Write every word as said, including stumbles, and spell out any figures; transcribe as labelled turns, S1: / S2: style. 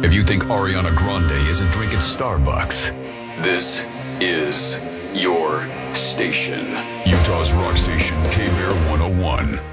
S1: If you think Ariana Grande isn't drinking Starbucks, this is your station. Utah's Rock Station, K-Bear one oh one.